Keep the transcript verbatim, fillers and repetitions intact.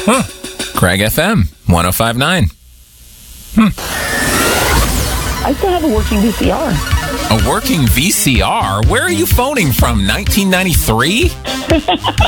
Huh. Craig F M, one oh five point nine. Hmm. I still have a working V C R. A working V C R? Where are you phoning from? nineteen ninety-three?